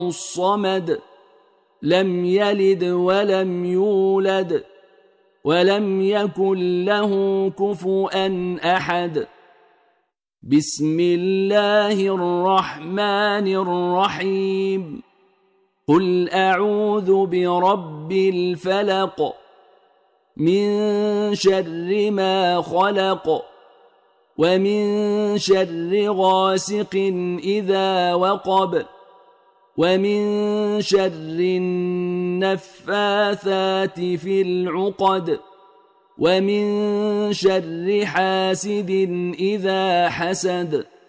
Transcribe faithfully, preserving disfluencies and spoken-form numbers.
الصمد لم يلد ولم يولد ولم يكن له كفؤا أحد. بسم الله الرحمن الرحيم. قل أعوذ برب الفلق من شر ما خلق ومن شر غاسق إذا وقب ومن شر النفاثات في العقد ومن شر حاسد إذا حسد.